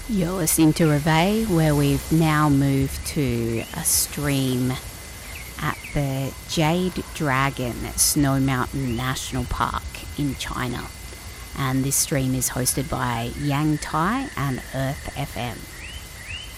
You're listening to Reveille, where we've now moved to a stream at the Jade Dragon Snow Mountain National Park in China. And this stream is hosted by Yang Tai and Earth FM.